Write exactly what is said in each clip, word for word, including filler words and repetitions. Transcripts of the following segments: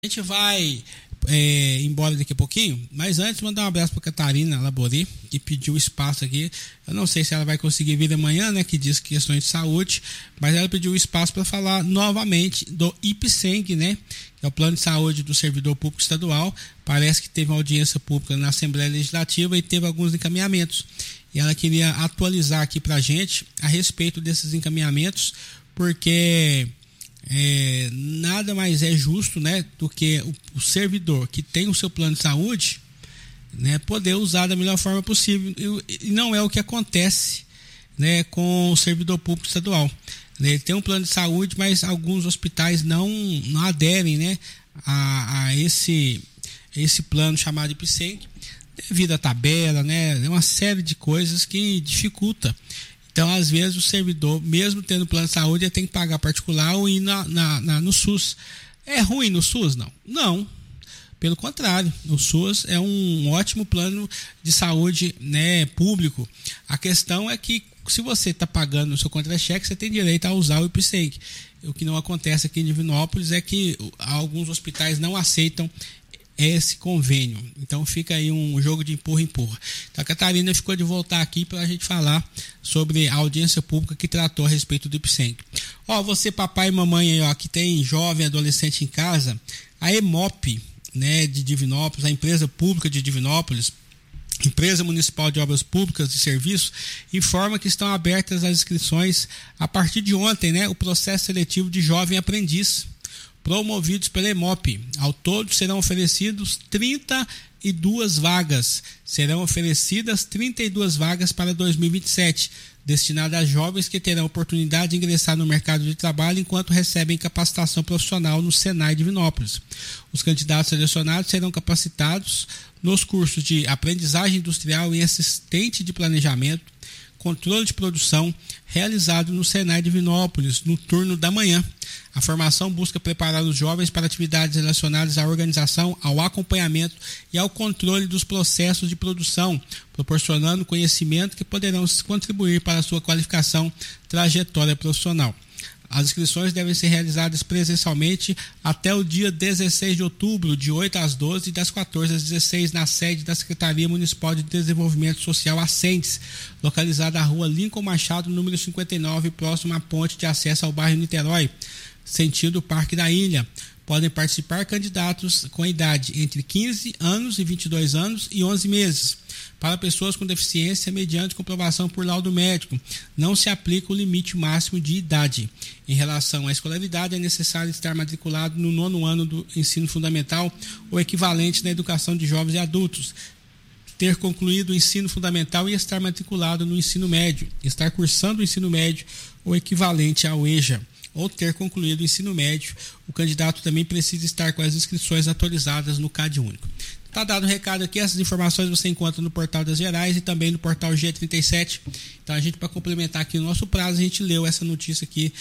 A gente vai é, embora daqui a pouquinho, mas antes mandar um abraço para Catarina Labori, que pediu espaço aqui. Eu não sei se ela vai conseguir vir amanhã, né, que diz questões de saúde, mas ela pediu espaço para falar novamente do IPSENG, né, que é o Plano de Saúde do Servidor Público Estadual. Parece que teve uma audiência pública na Assembleia Legislativa e teve alguns encaminhamentos. E ela queria atualizar aqui para a gente a respeito desses encaminhamentos, porque É, nada mais é justo, né, do que o, o servidor que tem o seu plano de saúde, né, poder usar da melhor forma possível, e, e não é o que acontece, né, com o servidor público estadual. Ele tem um plano de saúde, mas alguns hospitais não, não aderem, né, a, a esse, esse plano chamado IPSENG, devido à tabela, né, uma série de coisas que dificulta. Então, às vezes, o servidor, mesmo tendo plano de saúde, ele tem que pagar particular ou ir na, na, na, no SUS. É ruim no SUS? Não. Não. Pelo contrário, o SUS é um ótimo plano de saúde, né, público. A questão é que, se você está pagando o seu contra-cheque, você tem direito a usar o IPSENG. O que não acontece aqui em Divinópolis é que alguns hospitais não aceitam esse convênio. Então fica aí um jogo de empurra-empurra. Então a Catarina ficou de voltar aqui para a gente falar sobre a audiência pública que tratou a respeito do IPSENG. Ó, você papai e mamãe aí, ó, que tem jovem adolescente em casa, a EMOP, né, de Divinópolis, a empresa pública de Divinópolis, Empresa Municipal de Obras Públicas e Serviços, informa que estão abertas as inscrições a partir de ontem, né, o processo seletivo de jovem aprendiz, promovidos pela EMOP. Ao todo serão oferecidos trinta e duas vagas. Serão oferecidas trinta e duas vagas para dois mil e vinte e sete, destinadas a jovens que terão oportunidade de ingressar no mercado de trabalho enquanto recebem capacitação profissional no Senai Divinópolis. Os candidatos selecionados serão capacitados nos cursos de aprendizagem industrial e assistente de planejamento, controle de produção, realizado no Senai Divinópolis, no turno da manhã. A formação busca preparar os jovens para atividades relacionadas à organização, ao acompanhamento e ao controle dos processos de produção, proporcionando conhecimento que poderão contribuir para a sua qualificação, trajetória profissional. As inscrições devem ser realizadas presencialmente até o dia dezesseis de outubro, de oito às doze e das quatorze às dezesseis, na sede da Secretaria Municipal de Desenvolvimento Social, a SENDES, localizada na rua Lincoln Machado, número cinquenta e nove, próximo à ponte de acesso ao bairro Niterói, sentido Parque da Ilha. Podem participar candidatos com idade entre quinze anos e vinte e dois anos e onze meses. Para pessoas com deficiência, mediante comprovação por laudo médico, não se aplica o limite máximo de idade. Em relação à escolaridade, é necessário estar matriculado no nono ano do ensino fundamental ou equivalente na educação de jovens e adultos, ter concluído o ensino fundamental e estar matriculado no ensino médio, estar cursando o ensino médio ou equivalente ao EJA, ou ter concluído o ensino médio. O candidato também precisa estar com as inscrições atualizadas no CAD único. Está dado o recado aqui, essas informações você encontra no portal das Gerais e também no portal G trinta e sete. Então a gente, para complementar aqui o nosso prazo, a gente leu essa notícia aqui.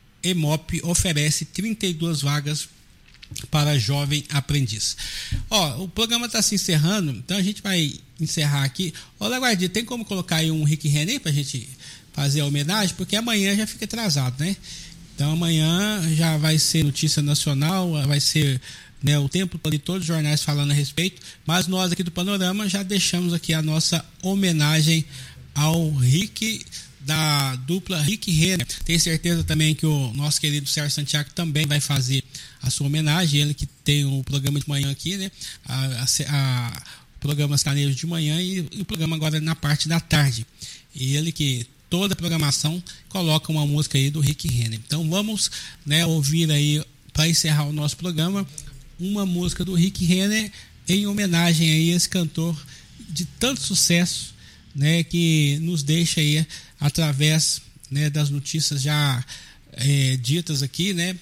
EMOP oferece trinta e duas vagas para jovem aprendiz. Ó, o programa está se encerrando, então a gente vai encerrar aqui. Ô, Laguardia, tem como colocar aí um Rick Renner para a gente fazer a homenagem? Porque amanhã já fica atrasado, né? Então amanhã já vai ser notícia nacional, vai ser, né, o tempo todo, todos os jornais falando a respeito, mas nós aqui do Panorama já deixamos aqui a nossa homenagem ao Rick, da dupla Rick Renner. Tenho certeza também que o nosso querido Sérgio Santiago também vai fazer a sua homenagem, ele que tem o programa de manhã aqui, né, a, a, a, o programa Sertanejo de manhã e, e o programa agora na parte da tarde, e ele que toda a programação coloca uma música aí do Rick Renner. Então vamos, né, ouvir aí, para encerrar o nosso programa, uma música do Rick Renner em homenagem aí a esse cantor de tanto sucesso, né, que nos deixa aí através, né, das notícias já é, ditas aqui, né?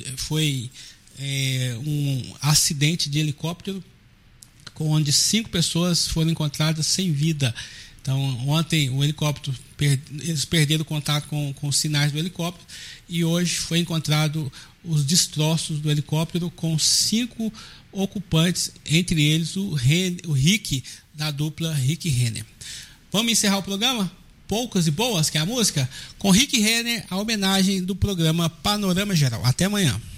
Foi é, um acidente de helicóptero onde cinco pessoas foram encontradas sem vida. Então, ontem o helicóptero, eles perderam o contato com, com os sinais do helicóptero e hoje foi encontrado os destroços do helicóptero com cinco ocupantes, entre eles o, Ren, o Rick, da dupla Rick Renner. Vamos encerrar o programa? Poucas e Boas, que é a música, com Rick Renner, a homenagem do programa Panorama Geral. Até amanhã.